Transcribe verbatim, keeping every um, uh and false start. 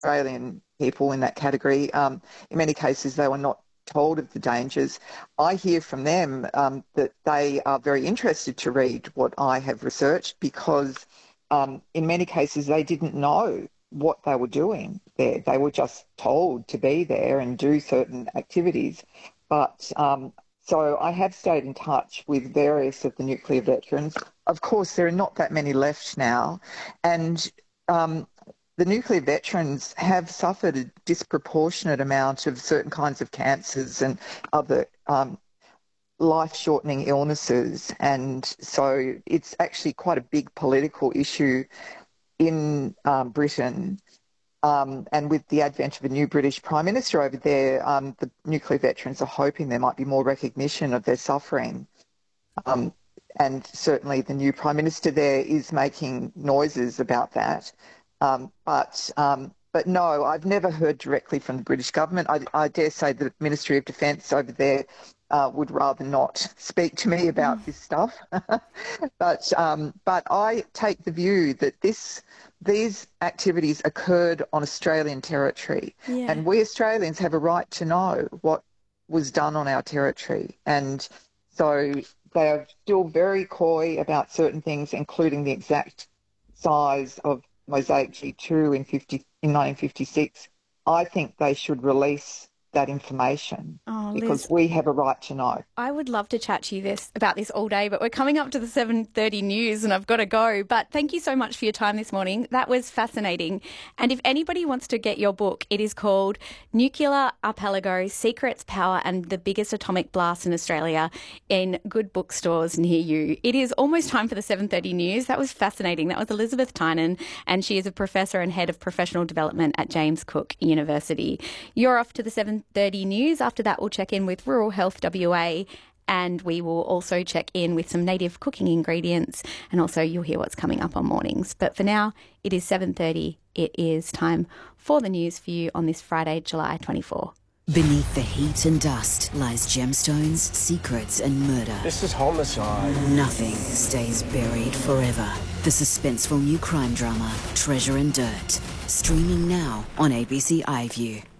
Australian people in that category. Um, in many cases, they were not told of the dangers. I hear from them um, that they are very interested to read what I have researched because um, in many cases they didn't know what they were doing there. They were just told to be there and do certain activities. But um, so I have stayed in touch with various of the nuclear veterans. Of course, there are not that many left now. And um, the nuclear veterans have suffered a disproportionate amount of certain kinds of cancers and other um, life-shortening illnesses. And so it's actually quite a big political issue in um, Britain. Um, and with the advent of a new British Prime Minister over there, um, the nuclear veterans are hoping there might be more recognition of their suffering. Um, and certainly the new Prime Minister there is making noises about that. Um, but um, but no, I've never heard directly from the British government. I, I dare say the Ministry of Defence over there uh, would rather not speak to me about mm. this stuff. but um, but I take the view that this these activities occurred on Australian territory, yeah. and we Australians have a right to know what was done on our territory. And so they are still very coy about certain things, including the exact size of Mosaic G two in, fifty, in nineteen fifty-six. I think they should release that information oh, because Liz, we have a right to know. I would love to chat to you this about this all day, but we're coming up to the seven thirty news and I've got to go. But thank you so much for your time this morning. That was fascinating. And if anybody wants to get your book, it is called Nuclear Archipelago, Secrets, Power and the Biggest Atomic Blast in Australia in good bookstores near you. It is almost time for the seven thirty news. That was fascinating. That was Elizabeth Tynan, and she is a professor and head of professional development at James Cook University. You're off to the seven thirty news. After that, we'll check in with Rural Health W A, and we will also check in with some native cooking ingredients, and also you'll hear what's coming up on mornings. But for now, it is seven thirty. It is time for the news for you on this Friday, July twenty-fourth. Beneath the heat and dust lies gemstones, secrets and murder. This is homicide. Nothing stays buried forever. The suspenseful new crime drama, Treasure and Dirt, streaming now on A B C iView.